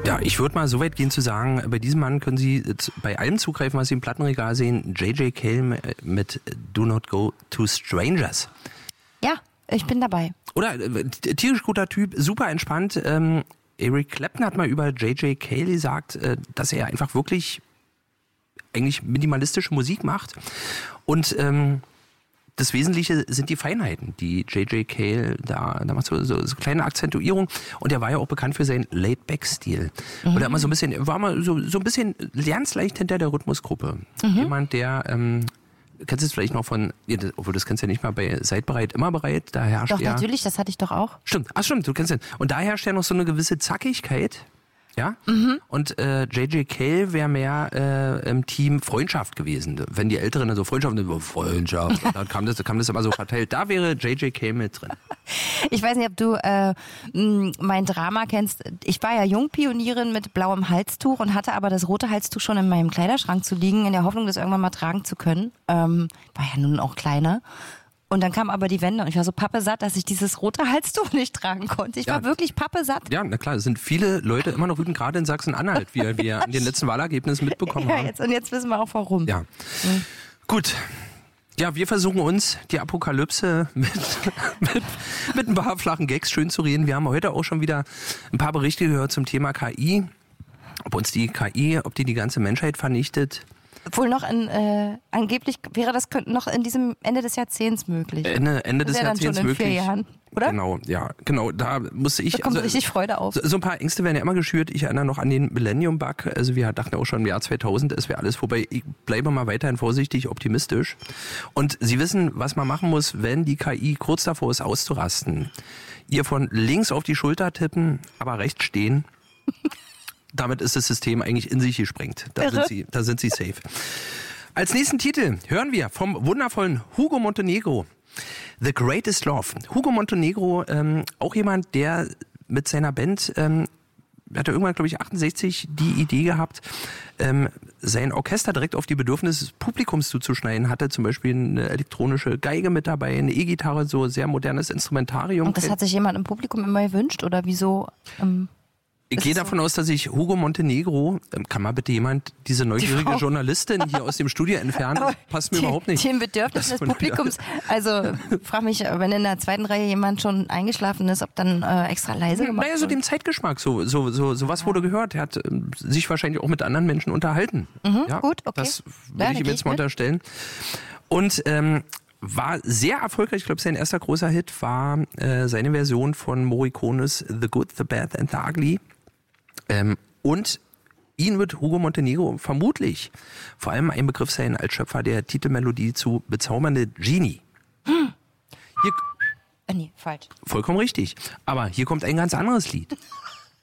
Ja, ich würde mal so weit gehen zu sagen, bei diesem Mann können Sie bei allem zugreifen, was Sie im Plattenregal sehen. J.J. Cale mit Do Not Go to Strangers. Ja, ich bin dabei. Oder tierisch guter Typ, super entspannt. Eric Clapton hat mal über J.J. Cale gesagt, dass er einfach wirklich eigentlich minimalistische Musik macht. Und das Wesentliche sind die Feinheiten, die J.J. Cale da macht so kleine Akzentuierung. Und er war ja auch bekannt für seinen Laid-Back-Stil. Und er war mal so ein bisschen ganz leicht hinter der Rhythmusgruppe. Jemand, der kennst du es vielleicht noch von, obwohl das kennst du ja nicht mal bei Seid bereit, immer bereit, da herrscht Doch, natürlich, das hatte ich doch auch. Stimmt, du kennst den. Und da herrscht ja noch so eine gewisse Zackigkeit. Ja? Und J.J. Cale wäre mehr im Team Freundschaft gewesen. Wenn die Älteren dann so Freundschaft, dann kam das immer so verteilt. Da wäre J.J. Cale mit drin. Ich weiß nicht, ob du mein Drama kennst. Ich war ja Jungpionierin mit blauem Halstuch und hatte aber das rote Halstuch schon in meinem Kleiderschrank zu liegen, in der Hoffnung, das irgendwann mal tragen zu können. War ja nun auch kleiner. Und dann kam aber die Wende und ich war so pappesatt, dass ich dieses rote Halstuch nicht tragen konnte. Ich war wirklich pappesatt. Ja, na klar, es sind viele Leute immer noch wütend, gerade in Sachsen-Anhalt, wie wir an den letzten Wahlergebnissen mitbekommen haben. Jetzt wissen wir auch warum. Ja, Gut. Ja, wir versuchen uns die Apokalypse mit ein paar flachen Gags schön zu reden. Wir haben heute auch schon wieder ein paar Berichte gehört zum Thema KI. Ob die ganze Menschheit vernichtet. Obwohl angeblich wäre das noch in diesem Ende des Jahrzehnts möglich. Ende des Jahrzehnts dann schon in möglich. 4 Jahren, oder? Genau. Da musste ich. Da kommt richtig Freude auf. So ein paar Ängste werden ja immer geschürt. Ich erinnere noch an den Millennium-Bug. Also wir dachten auch schon im Jahr 2000, es wäre alles vorbei. Ich bleibe mal weiterhin vorsichtig optimistisch. Und Sie wissen, was man machen muss, wenn die KI kurz davor ist auszurasten. Ihr von links auf die Schulter tippen, aber rechts stehen. Damit ist das System eigentlich in sich gesprengt. Da sind Sie safe. Als nächsten Titel hören wir vom wundervollen Hugo Montenegro. The Greatest Love. Hugo Montenegro, auch jemand, der mit seiner Band, hatte irgendwann, glaube ich, 68 die Idee gehabt, sein Orchester direkt auf die Bedürfnisse des Publikums zuzuschneiden. Hatte zum Beispiel eine elektronische Geige mit dabei, eine E-Gitarre, so sehr modernes Instrumentarium. Und das hat sich jemand im Publikum immer gewünscht? Oder wieso? Ich gehe davon aus, dass ich Hugo Montenegro, kann mal bitte jemand diese neugierige Journalistin hier aus dem Studio entfernen? Das passt mir überhaupt nicht. Den Bedürfnissen des Publikums, also frag mich, wenn in der zweiten Reihe jemand schon eingeschlafen ist, ob dann extra leise gemacht wird. Naja, so dem Zeitgeschmack, so was wurde gehört. Er hat sich wahrscheinlich auch mit anderen Menschen unterhalten. Ja, gut, okay. Das würde ich ihm jetzt mal unterstellen. Und war sehr erfolgreich. Ich glaube, sein erster großer Hit war seine Version von Morricones The Good, The Bad and The Ugly. Und ihn wird Hugo Montenegro vermutlich vor allem ein Begriff sein als Schöpfer der Titelmelodie zu Bezaubernde Genie. Nee, falsch. Vollkommen richtig. Aber hier kommt ein ganz anderes Lied.